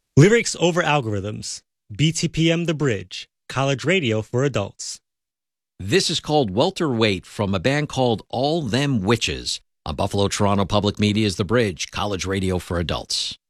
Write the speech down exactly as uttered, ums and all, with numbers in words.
Lyrics over algorithms. B T P M The Bridge. College radio for adults. This is called Welterweight from a band called All Them Witches on Buffalo Toronto Public Media's The Bridge, college radio for adults.